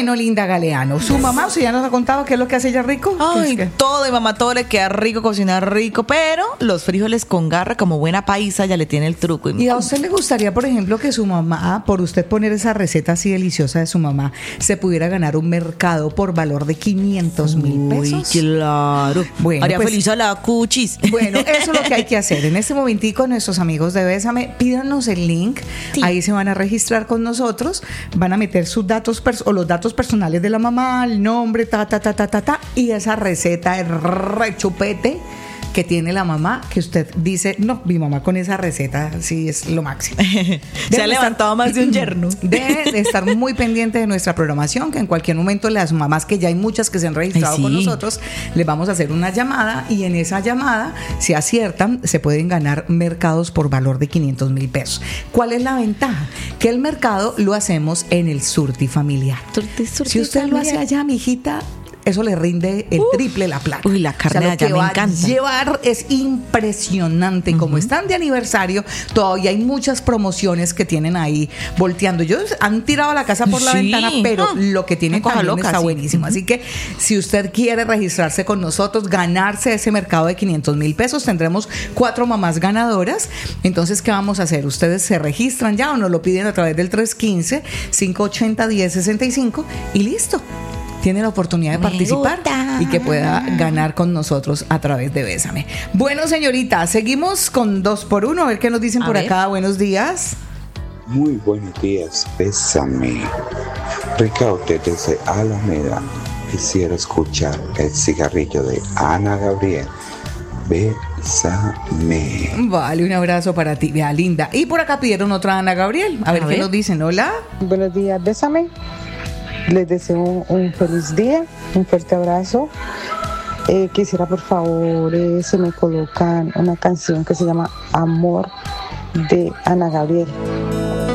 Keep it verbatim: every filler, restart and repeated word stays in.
Bueno, Linda Galeano, su mamá, ¿usted ya nos ha contado qué es lo que hace ella rico? Ay, es que... todo, y mamá, todo le queda rico, cocinar rico, pero los frijoles con garra, como buena paisa, ya le tiene el truco. ¿Y a usted le gustaría, por ejemplo, que su mamá, por usted poner esa receta así deliciosa de su mamá, se pudiera ganar un mercado por valor de quinientos mil pesos? Uy, claro. Bueno, Haría pues, feliz a la cuchis. Bueno, eso es lo que hay que hacer. En este momentico, nuestros amigos de Bésame, pídanos el link. Sí. Ahí se van a registrar con nosotros, van a meter sus datos pers- o los datos personales de la mamá, el nombre, ta, ta, ta, ta, ta, ta, y esa receta de rechupete que tiene la mamá, que usted dice, no, mi mamá con esa receta sí es lo máximo. Se ha levantado más de un yerno. Debe de estar muy pendiente de nuestra programación, que en cualquier momento las mamás, que ya hay muchas que se han registrado Ay, sí. con nosotros, les vamos a hacer una llamada, y en esa llamada, si aciertan, se pueden ganar mercados por valor de quinientos mil pesos. ¿Cuál es la ventaja? Que el mercado lo hacemos en el Surti Familiar. Surti, surti si usted familiar. lo hace allá, mijita, eso le rinde el Uf, triple la plata. Uy, la carne, o sea, allá me encanta. Llevar es impresionante. Y uh-huh. como están de aniversario, todavía hay muchas promociones que tienen ahí volteando. Ellos han tirado la casa por sí. la ventana, pero ah, lo que tienen también loca, está sí. buenísimo. Uh-huh. Así que si usted quiere registrarse con nosotros, ganarse ese mercado de quinientos mil pesos, tendremos cuatro mamás ganadoras. Entonces, ¿qué vamos a hacer? Ustedes se registran ya o nos lo piden a través del tres uno cinco, cinco ocho cero, uno cero seis cinco y listo. Tiene la oportunidad de Me participar gusta. Y que pueda ganar con nosotros a través de Bésame. Bueno, señorita, seguimos con dos por uno. A ver qué nos dicen a por ver. acá. Buenos días. Muy buenos días, Bésame. Ricardo, desde Alameda, quisiera escuchar el cigarrillo de Ana Gabriel. Bésame. Vale, un abrazo para ti, vea, linda. Y por acá pidieron otra Ana Gabriel. A, a ver, ver qué nos dicen. Hola. Buenos días, Bésame. Les deseo un, un feliz día, un fuerte abrazo. Eh, quisiera, por favor, eh, se me colocan una canción que se llama Amor de Ana Gabriel.